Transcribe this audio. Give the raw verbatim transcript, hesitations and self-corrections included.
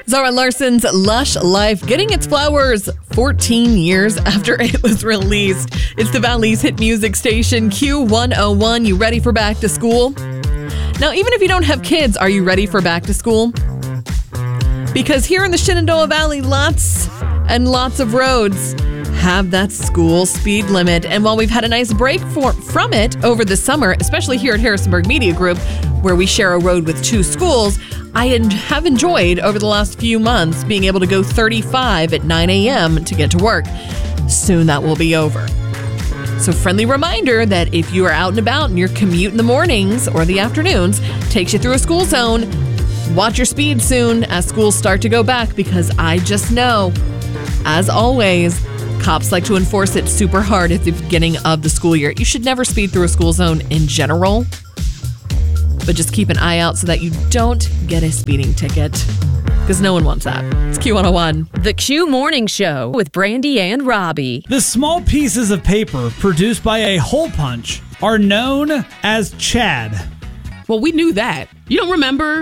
Zara Larson's Lush Life getting its flowers fourteen years after it was released. It's the Valley's hit music station, Q one oh one. You ready for back to school? Now, even if you don't have kids, are you ready for back to school? Because here in the Shenandoah Valley, lots and lots of roads have that school speed limit. And while we've had a nice break for, from it over the summer, especially here at Harrisonburg Media Group, where we share a road with two schools, I have enjoyed over the last few months being able to go thirty-five at nine a.m. to get to work. Soon that will be over. So friendly reminder that if you are out and about and your commute in the mornings or the afternoons takes you through a school zone, watch your speed soon as schools start to go back, because I just know, as always, cops like to enforce it super hard at the beginning of the school year. You should never speed through a school zone in general, but just keep an eye out so that you don't get a speeding ticket, because no one wants that. It's Q one oh one. The Q Morning Show with Brandy and Robbie. The small pieces of paper produced by a hole punch are known as Chad. Well, we knew that. You don't remember